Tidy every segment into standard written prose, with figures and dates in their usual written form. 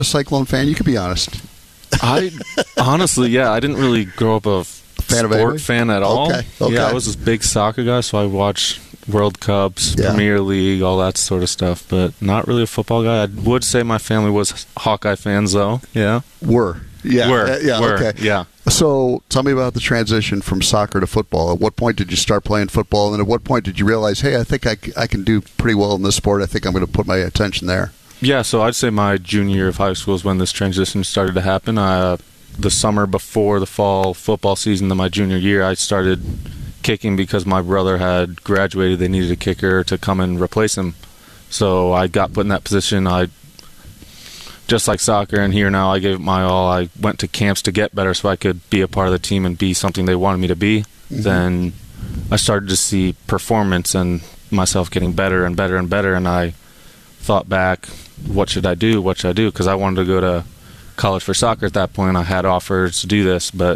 a Cyclone fan? You could be honest. I honestly, I didn't really grow up a sport fan at all. Okay. Yeah, I was a big soccer guy, so I watched World Cups, Premier League, all that sort of stuff, but not really a football guy. I would say my family was Hawkeye fans, though. Yeah. Were. Okay. Yeah. So tell me about the transition from soccer to football. At what point did you start playing football, and at what point did you realize, hey, I think I can do pretty well in this sport. I think I'm going to put my attention there. Yeah, so I'd say my junior year of high school is when this transition started to happen. The summer before the fall football season of my junior year, I started kicking because my brother had graduated. They needed a kicker to come and replace him. So I got put in that position. Just like soccer and here now, I gave it my all. I went to camps to get better so I could be a part of the team and be something they wanted me to be. Mm-hmm. Then I started to see performance and myself getting better and better and better, and I thought back, what should I do? What should I do? Because I wanted to go to college for soccer at that point. I had offers to do this, but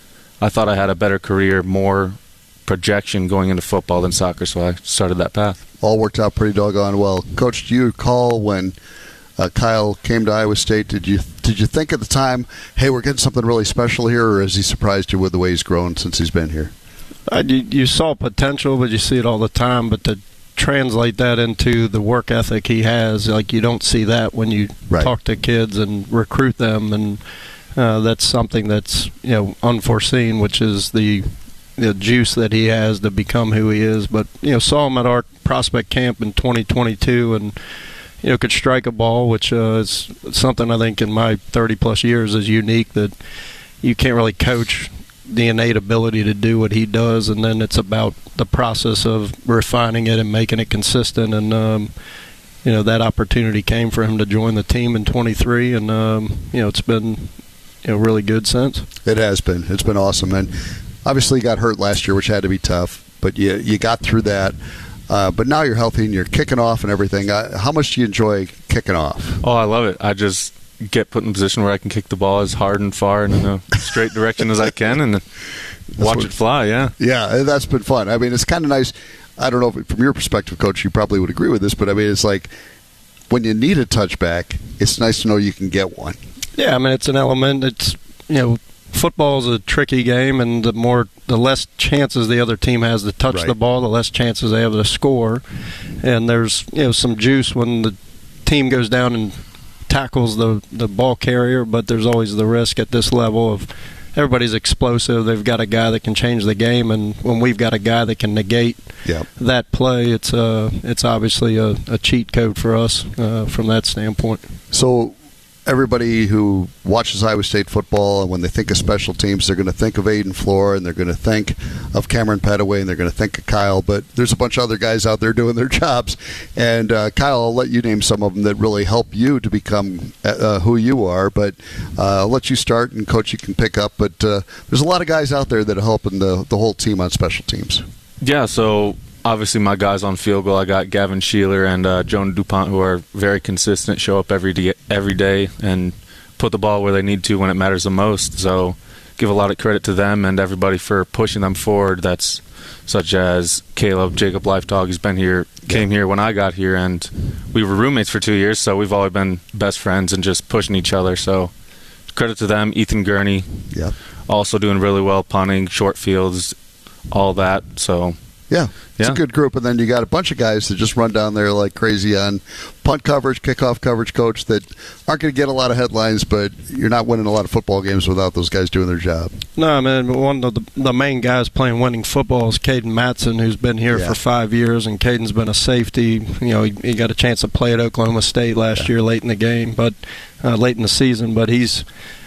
I thought I had a better career, more projection going into football than soccer, so I started that path. All worked out pretty doggone well. Coach, do you recall when Kyle came to Iowa State, did you think at the time, hey, we're getting something really special here, or has he surprised you with the way he's grown since he's been here? You saw potential, but you see it all the time, but to translate that into the work ethic he has, like, you don't see that when you talk to kids and recruit them, and that's something that's unforeseen, which is the juice that he has to become who he is. But saw him at our prospect camp in 2022, and could strike a ball, which is something I think in my 30-plus years is unique, that you can't really coach the innate ability to do what he does, and then it's about the process of refining it and making it consistent. And that opportunity came for him to join the team in 23, and it's been really good since. It has been. It's been awesome, and obviously you got hurt last year, which had to be tough, but you got through that. But now you're healthy and you're kicking off and everything. How much do you enjoy kicking off? Oh, I love it. I just get put in a position where I can kick the ball as hard and far and in a straight direction as I can, and watch it fly. Yeah, that's been fun. I mean, it's kind of nice. I don't know if, from your perspective, Coach, you probably would agree with this, but I mean, it's like when you need a touchback, it's nice to know you can get one. Yeah, I mean, it's an element. It's football is a tricky game, and the less chances the other team has to touch the ball, the less chances they have to score. And there's some juice when the team goes down and tackles the ball carrier, but there's always the risk at this level of everybody's explosive. They've got a guy that can change the game, and when we've got a guy that can negate that play, it's obviously a cheat code for us from that standpoint. So everybody who watches Iowa State football, and when they think of special teams, they're going to think of Aiden Flora, and they're going to think of Cameron Petaway, and they're going to think of Kyle. But there's a bunch of other guys out there doing their jobs. And Kyle, I'll let you name some of them that really help you to become who you are. But I'll let you start, and Coach, you can pick up. But there's a lot of guys out there that are helping the whole team on special teams. Yeah, so obviously my guys on field goal, I got Gavin Sheeler and Jonah DuPont, who are very consistent, show up every day and put the ball where they need to when it matters the most. So give a lot of credit to them and everybody for pushing them forward. That's such as Caleb, Jacob Lifedog, who's been here, came here when I got here, and we were roommates for 2 years, so we've always been best friends and just pushing each other. So credit to them. Ethan Gurney, also doing really well, punting, short fields, all that. So yeah, it's a good group. And then you got a bunch of guys that just run down there like crazy on punt coverage, kickoff coverage, Coach, that aren't going to get a lot of headlines, but you're not winning a lot of football games without those guys doing their job. No, man, one of the main guys playing winning football is Caden Matson, who's been here for 5 years, and Caden's been a safety. He got a chance to play at Oklahoma State last year late in the game, but late in the season. But he's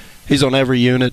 on every unit.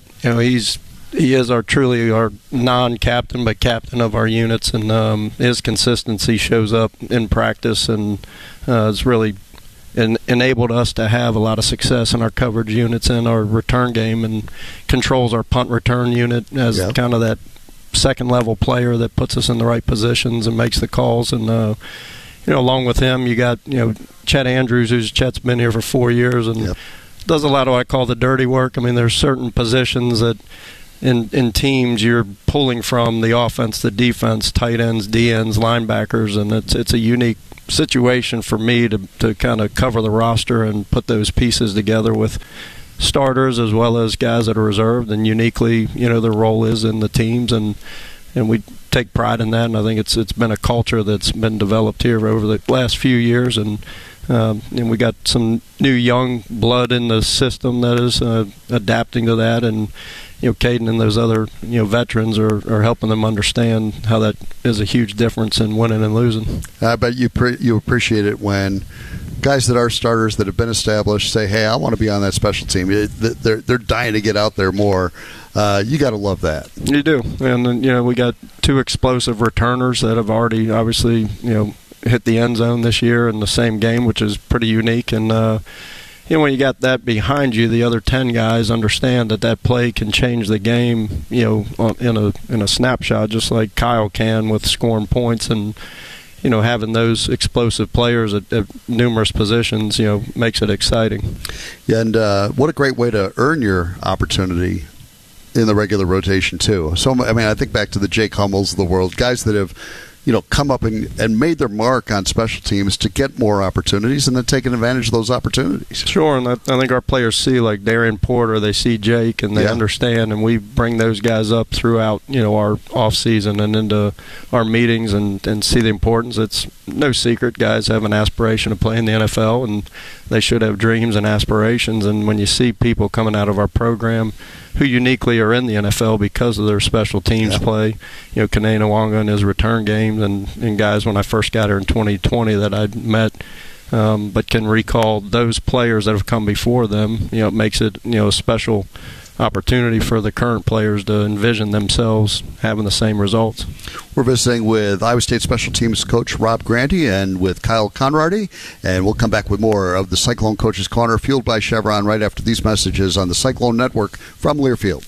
He is truly our non-captain, but captain of our units, and his consistency shows up in practice, and it's really enabled us to have a lot of success in our coverage units and our return game, and controls our punt return unit as kind of that second-level player that puts us in the right positions and makes the calls. And along with him, you got Chet Andrews, Chet's been here for 4 years and does a lot of what I call the dirty work. I mean, there's certain positions that in teams, you're pulling from the offense, the defense, tight ends, D ends, linebackers, and it's a unique situation for me to kind of cover the roster and put those pieces together with starters as well as guys that are reserved, and uniquely, their role is in the teams, and we take pride in that. And I think it's been a culture that's been developed here over the last few years, and we got some new young blood in the system that is adapting to that, and Caden and those other veterans are helping them understand how that is a huge difference in winning and losing. I bet you appreciate it when guys that are starters that have been established say, "Hey, I want to be on that special team." They're dying to get out there more. You got to love that. You do, and we got 2 explosive returners that have already obviously hit the end zone this year in the same game, which is pretty unique. And when you got that behind you, the other 10 guys understand that play can change the game, in a snapshot, just like Kyle can with scoring points. And having those explosive players at numerous positions, makes it exciting. Yeah, and what a great way to earn your opportunity in the regular rotation too. So I think back to the Jake Hummels of the world, guys that have come up and made their mark on special teams to get more opportunities and then taking advantage of those opportunities. Sure, and I think our players see, like Darian Porter, they see Jake, and they understand, and we bring those guys up throughout our off season and into our meetings and see the importance. It's no secret guys have an aspiration to play in the NFL, and they should have dreams and aspirations. And when you see people coming out of our program who uniquely are in the NFL because of their special teams play, Kane Nwanga and his return games, and guys when I first got here in 2020 that I'd met, but can recall those players that have come before them, it makes it a special opportunity for the current players to envision themselves having the same results. We're visiting with Iowa State Special Teams coach Rob Grandy and with Kyle Conrady, and we'll come back with more of the Cyclone Coaches Corner fueled by Chevron right after these messages on the Cyclone Network from Learfield.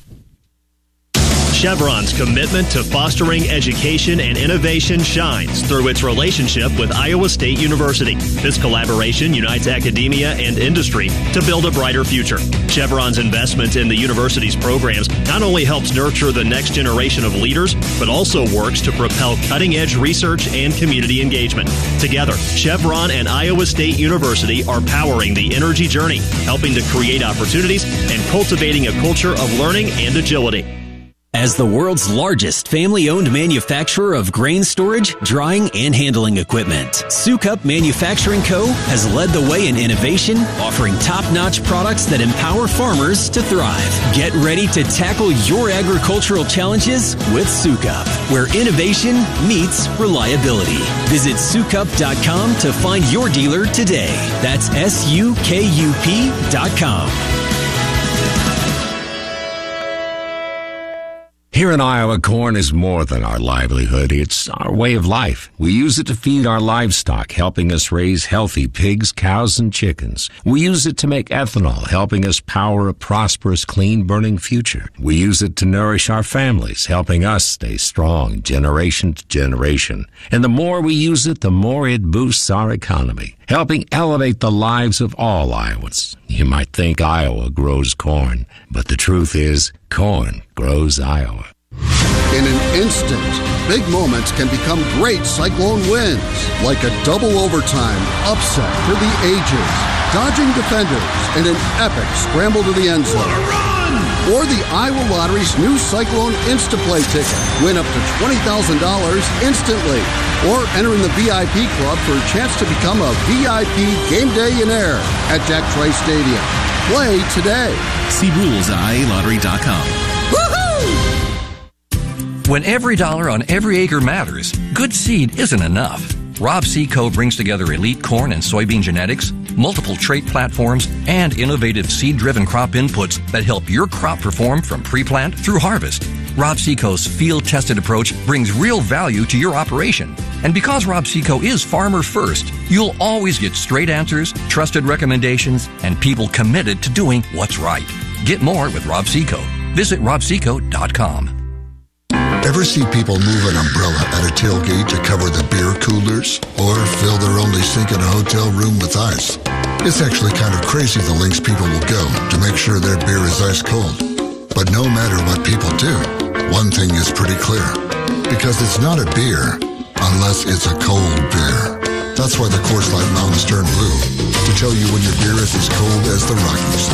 Chevron's commitment to fostering education and innovation shines through its relationship with Iowa State University. This collaboration unites academia and industry to build a brighter future. Chevron's investment in the university's programs not only helps nurture the next generation of leaders, but also works to propel cutting-edge research and community engagement. Together, Chevron and Iowa State University are powering the energy journey, helping to create opportunities and cultivating a culture of learning and agility. As the world's largest family-owned manufacturer of grain storage, drying, and handling equipment, Sukup Manufacturing Co. has led the way in innovation, offering top-notch products that empower farmers to thrive. Get ready to tackle your agricultural challenges with Sukup, where innovation meets reliability. Visit Sukup.com to find your dealer today. That's SUKUP.com. Here in Iowa, corn is more than our livelihood. It's our way of life. We use it to feed our livestock, helping us raise healthy pigs, cows, and chickens. We use it to make ethanol, helping us power a prosperous, clean-burning future. We use it to nourish our families, helping us stay strong generation to generation. And the more we use it, the more it boosts our economy, helping elevate the lives of all Iowans. You might think Iowa grows corn, but the truth is, corn grows Iowa. In an instant, big moments can become great Cyclone wins, like a double overtime upset for the ages, dodging defenders, and an epic scramble to the end zone. What a run! Or the Iowa Lottery's new Cyclone Instaplay ticket. Win up to $20,000 instantly. Or enter in the VIP club for a chance to become a VIP game day-inaire at Jack Trice Stadium. Play today. See rules at IALottery.com. Woohoo! When every dollar on every acre matters, good seed isn't enough. Rob Seco brings together elite corn and soybean genetics, multiple trait platforms, and innovative seed-driven crop inputs that help your crop perform from pre-plant through harvest. Rob Seco's field-tested approach brings real value to your operation. And because Rob Seco is farmer first, you'll always get straight answers, trusted recommendations, and people committed to doing what's right. Get more with Rob Seco. Visit robseco.com. Ever see people move an umbrella at a tailgate to cover the beer coolers? Or fill their only sink in a hotel room with ice? It's actually kind of crazy the lengths people will go to make sure their beer is ice cold. But no matter what people do, one thing is pretty clear. Because it's not a beer unless it's a cold beer. That's why the Coors Light Mountain Stern Blue, to tell you when your beer is as cold as the Rockies.